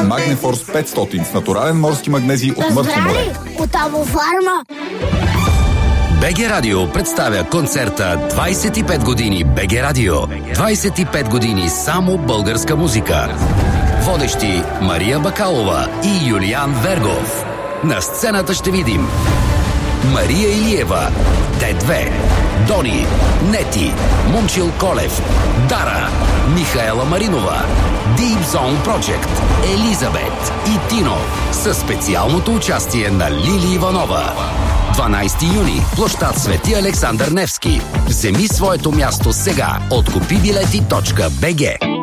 Магнефорс 500 с натурален морски магнезий от мъртво море. От Авофарма. БГ Радио представя концерта 25 години БГ Радио. 25 години само българска музика. Водещи Мария Бакалова и Юлиан Вергов. На сцената ще видим Мария Илиева, Д2, Дони, Нети, Момчил Колев, Дара, Михаела Маринова, Deep Zone Project, Елизабет и Тино със специалното участие на Лили Иванова. 12 юни, площад Свети Александър Невски. Вземи своето място сега от купибилети.бг.